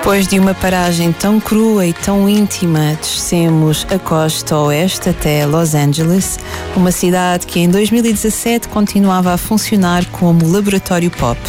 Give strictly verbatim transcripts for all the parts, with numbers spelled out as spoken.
Depois de uma paragem tão crua e tão íntima, descemos a costa oeste até Los Angeles, uma cidade que em dois mil e dezassete continuava a funcionar como laboratório pop.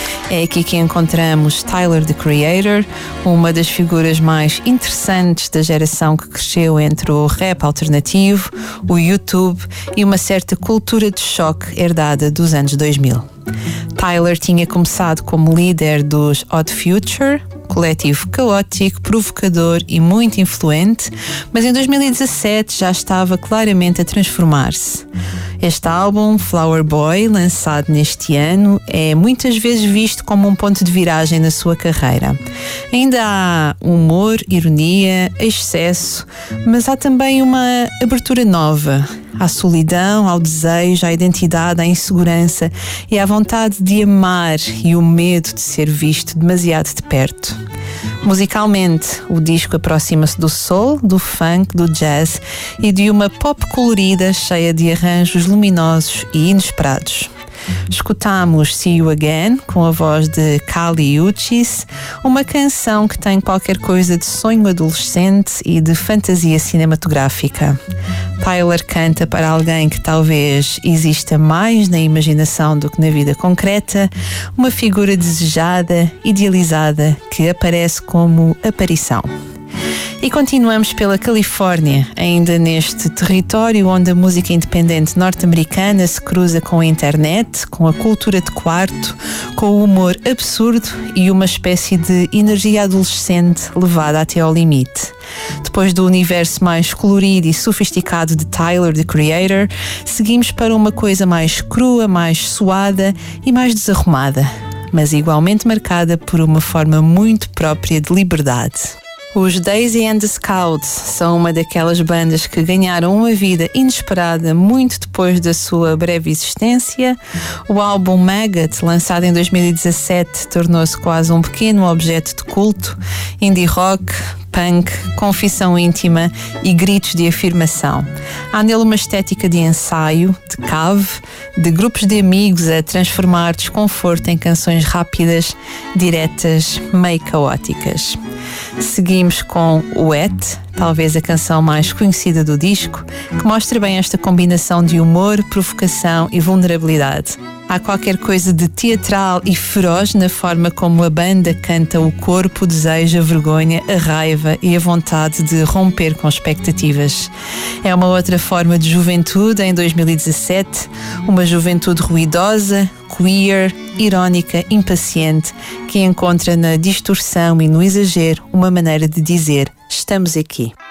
É aqui que encontramos Tyler, the Creator, uma das figuras mais interessantes da geração que cresceu entre o rap alternativo, o YouTube e uma certa cultura de choque herdada dos anos dois mil. Tyler tinha começado como líder dos Odd Future, coletivo caótico, provocador e muito influente, mas em dois mil e dezassete já estava claramente a transformar-se. Este álbum, Flower Boy, lançado neste ano, é muitas vezes visto como um ponto de viragem na sua carreira. Ainda há humor, ironia, excesso, mas há também uma abertura nova à solidão, ao desejo, à identidade, à insegurança e à vontade de amar e o medo de ser visto demasiado de perto. Musicalmente, o disco aproxima-se do soul, do funk, do jazz e de uma pop colorida cheia de arranjos luminosos e inesperados. Escutamos See You Again, com a voz de Kali Uchis, uma canção que tem qualquer coisa de sonho adolescente e de fantasia cinematográfica. Tyler canta para alguém que talvez exista mais na imaginação do que na vida concreta, uma figura desejada, idealizada, que aparece como aparição. E continuamos pela Califórnia, ainda neste território onde a música independente norte-americana se cruza com a internet, com a cultura de quarto, com o humor absurdo e uma espécie de energia adolescente levada até ao limite. Depois do universo mais colorido e sofisticado de Tyler, the Creator, seguimos para uma coisa mais crua, mais suada e mais desarrumada, mas igualmente marcada por uma forma muito própria de liberdade. Os Daisy and the Scouts são uma daquelas bandas que ganharam uma vida inesperada muito depois da sua breve existência. O álbum Maggot, lançado em dois mil e dezassete, tornou-se quase um pequeno objeto de culto, indie rock, punk, confissão íntima e gritos de afirmação. Há nele uma estética de ensaio, de cave, de grupos de amigos a transformar desconforto em canções rápidas, diretas, meio caóticas. Seguimos com Wet, talvez a canção mais conhecida do disco, que mostra bem esta combinação de humor, provocação e vulnerabilidade. Há qualquer coisa de teatral e feroz na forma como a banda canta o corpo, o desejo, a vergonha, a raiva e a vontade de romper com expectativas. É uma outra forma de juventude em dois mil e dezassete, uma juventude ruidosa, queer, irónica, impaciente, que encontra na distorção e no exagero uma maneira de dizer: estamos aqui.